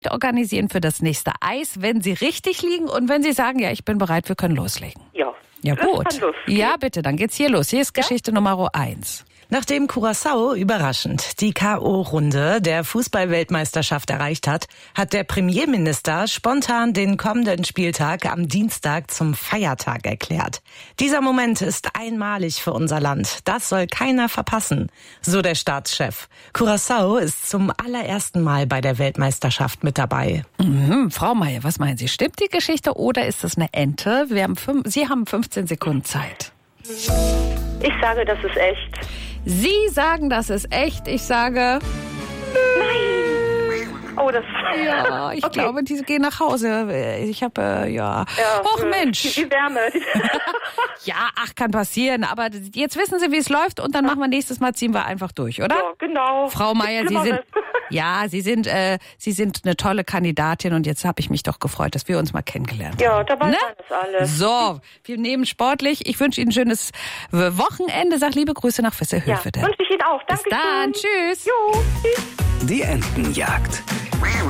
organisieren für das nächste Eis, wenn Sie richtig liegen und wenn Sie sagen, ja, ich bin bereit, wir können loslegen. Ja. Ja, gut. Das kann losgehen. Ja, bitte, dann geht's hier los. Hier ist Geschichte Nummer 1. Nachdem Curaçao überraschend die K.O.-Runde der Fußball-Weltmeisterschaft erreicht hat, hat der Premierminister spontan den kommenden Spieltag am Dienstag zum Feiertag erklärt. Dieser Moment ist einmalig für unser Land. Das soll keiner verpassen, so der Staatschef. Curaçao ist zum allerersten Mal bei der Weltmeisterschaft mit dabei. Frau Meier, was meinen Sie? Stimmt die Geschichte oder ist das eine Ente? Sie haben 15 Sekunden Zeit. Ich sage, das ist echt. Sie sagen, das ist echt. Ich sage... Oh, das... Ja, ich glaube, die gehen nach Hause. Ich habe, ja... Och, Mensch. Die Wärme. Ja, ach, kann passieren. Aber jetzt wissen Sie, wie es läuft. Und dann machen wir nächstes Mal, ziehen wir einfach durch, oder? Ja, genau. Frau Meier, Sie sind eine tolle Kandidatin. Und jetzt habe ich mich doch gefreut, dass wir uns mal kennengelernt haben. Ja, dabei war das alles. So, wir nehmen sportlich. Ich wünsche Ihnen ein schönes Wochenende. Sag liebe Grüße nach Wisserhöfe. Ja, wünsche ich Ihnen auch. Danke. Bis dann. Tschüss. Jo, tschüss. Die Entenjagd.